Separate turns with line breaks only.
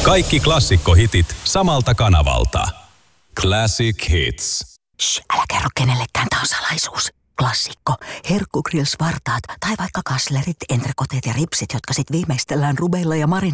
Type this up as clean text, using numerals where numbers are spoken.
Kaikki klassikkohitit samalta kanavalta. Classic Hits.
Shh, älä kerro kenellekään, tää on salaisuus. Klassikko. Herkkugrills, vartaat tai vaikka kaslerit, entrekoteet ja ripsit, jotka sit viimeistellään rubeilla ja marin